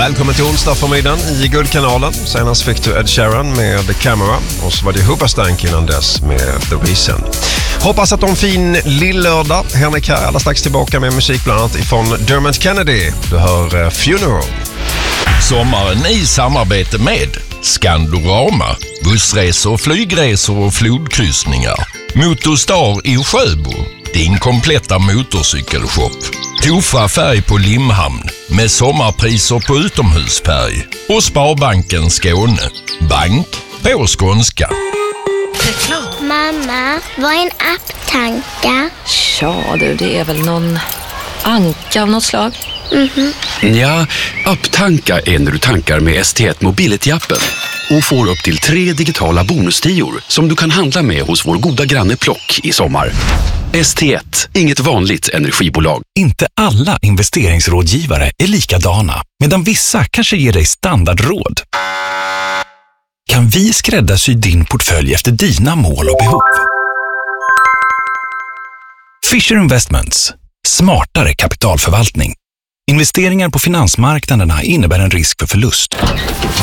Välkommen till onsdag förmiddagen i Guldkanalen. Senast fick du Ed Sheeran med The Camera och så var det Hoobastank innan dess med The Reason. Hoppas att de fin lillördag. Henrik här, alldeles strax tillbaka med musik bland annat ifrån Dermot Kennedy. Du hör Funeral. Sommaren i samarbete med Skandorama, bussresor, flygresor och flodkryssningar. Motorstar i Sjöbo, din kompletta motorcykelshop. Tofa färg på Limhamn med sommarpriser på utomhusfärg. Och Sparbanken Skåne, bank på skånska. Mamma, vad är en apptanka? Ja du, det är väl någon anka av något slag. Ja, apptanka är när du tankar med ST1 Mobility-appen och får upp till 3 digitala bonustior som du kan handla med hos vår goda granne Plock i sommar. ST1, inget vanligt energibolag. Inte alla investeringsrådgivare är likadana, medan vissa kanske ger dig standardråd. Kan vi skräddarsy din portfölj efter dina mål och behov? Fisher Investments. Smartare kapitalförvaltning. Investeringar på finansmarknaderna innebär en risk för förlust.